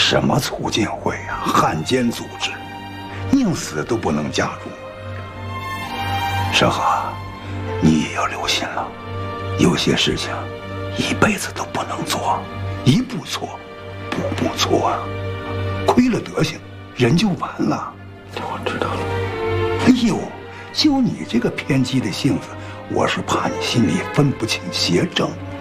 什么促进会啊，汉奸组织，宁死都不能加入。申河，你也要留心了，有些事情一辈子都不能做，一步错，步步错啊，亏了德行，人就完了。 我知道了。 哎呦，就你这个偏激的性子，我是怕你心里分不清邪正。